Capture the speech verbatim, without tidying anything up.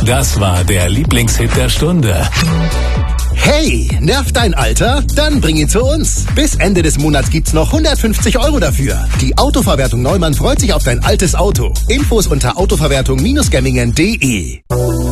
Das war der Lieblingshit der Stunde. Hey, nervt dein Alter? Dann bring ihn zu uns. Bis Ende des Monats gibt's noch hundertfünfzig Euro dafür. Die Autoverwertung Neumann freut sich auf dein altes Auto. Infos unter autoverwertung Bindestrich gemmingen punkt de.